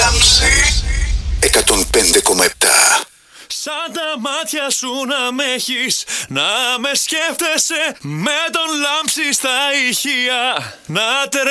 Λάμψη 105,7. Σαν τα μάτια σου να με έχεις, να με σκέφτεσαι, με τον Λάμψη στα ηχεία, να